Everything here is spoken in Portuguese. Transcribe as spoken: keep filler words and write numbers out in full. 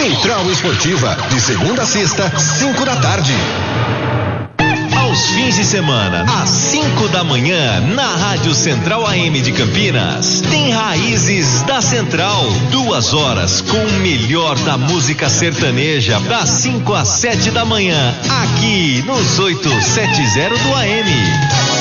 Central Esportiva, de segunda a sexta, cinco da tarde. Aos fins de semana, às cinco da manhã, na Rádio Central A M de Campinas, tem Raízes da Central. Duas horas com o melhor da música sertaneja, das cinco às sete da manhã, aqui nos oitocentos e setenta do A M.